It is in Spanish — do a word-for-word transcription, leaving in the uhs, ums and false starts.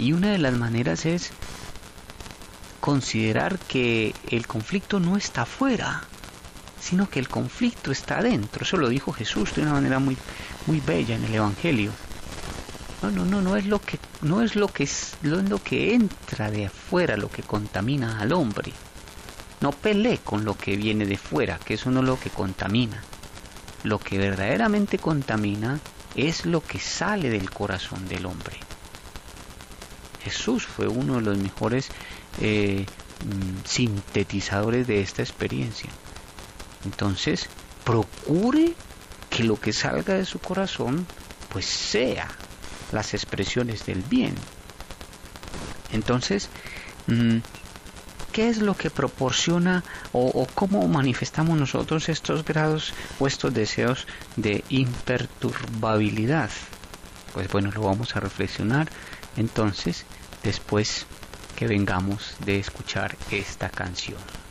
Y una de las maneras es considerar que el conflicto no está afuera, sino que el conflicto está adentro. Eso lo dijo Jesús de una manera muy, muy bella en el Evangelio. No, no, no, no es lo que, no es lo que es, no es lo que entra de afuera lo que contamina al hombre. No pelee con lo que viene de fuera, que eso no es lo que contamina. Lo que verdaderamente contamina es lo que sale del corazón del hombre. Jesús fue uno de los mejores eh, sintetizadores de esta experiencia. Entonces, procure que lo que salga de su corazón, pues sea las expresiones del bien. Entonces, ¿qué es lo que proporciona o, o cómo manifestamos nosotros estos grados o estos deseos de imperturbabilidad? Pues bueno, lo vamos a reflexionar entonces después que vengamos de escuchar esta canción.